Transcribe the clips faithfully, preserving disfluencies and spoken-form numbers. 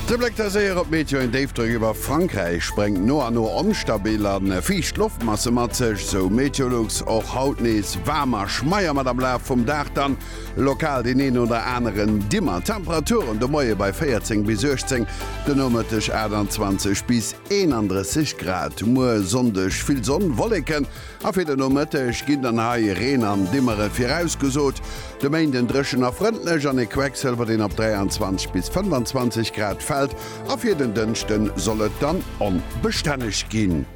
De Black séier op Meteo en Davedrug iwwer Frankreich sprengt no an no onstabil an fiicht Luftmasse matzech, so Meteorologs och hautnees warmer Schmeier mat am Laf vum Dach dann lokal den een oder anderen Dimmer. Temperaturen de Moie bei vierzehn bis sechzehn, den nometech zwanzig bis einunddreißig Grad. Mo sondech vill Sonn wolleken, a fir den nometech ginn an haie Reen an Dimmere firausgesot. De méint den dreschen a Frontnech an e Quecksilver den op dreiundzwanzig bis fünfundzwanzig Grad fällt, a fir den Dënchten sollet dann onbestännig ginn.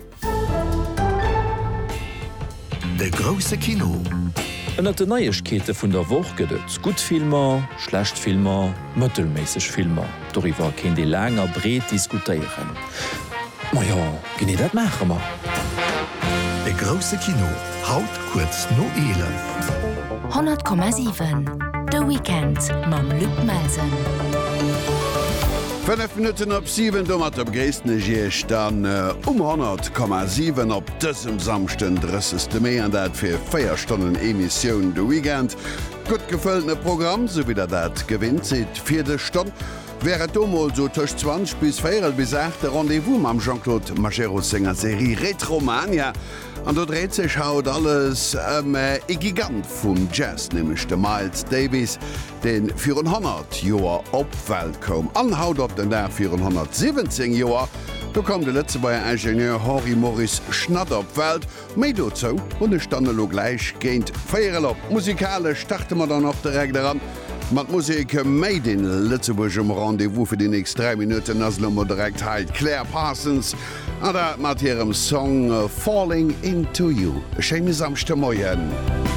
De grosse Kino. Ennner de Neiechkete vun der Woch gëtt Gutfilmer, Schlechtfilmer, mëttelméisseg Filmer. Doriwer ken de langer breet diskutéieren. Ma ja, ginn dat Machemer. De grosse Kino haut kurz no elef. hundert Komma sieben The Weekend mam Luc Melsen. fünf Minuten op sieben dommer op Geestne Jeech dann äh, um hundert Komma sieben op dësem samchten dreißigsten Mai an dat fir vier Stunden Emissionioun de Weekend. Gut gefëllene Programm, so wie der dat gewinnt seet vierte Stunde. Wäre domol so tech zwanzig bis vier bis acht Rendezvous am Jean-Claude Magero Sänger Serie Retromania. An der dreht sich haut alles ähm, äh, e Gigant vum Jazz, nämlich de Miles Davis, den vierhundert Joer opwelt kom. Anhaut op den der vierhundertsiebzehn Joer, da kom de letzte bei Ingenieur Henri Maurice Schnatter opwelt, méi dozo und de Standelo gleich géint feieren op. Musikalisch starte man dann noch direkt daran. Mat Musik Made in Lützeburgem Rendezvous fir die nächsten drei Minuten as Nummer direkt halt Claire Parsons an der mat ihrem Song uh, Falling into You. Scheine samste Moien.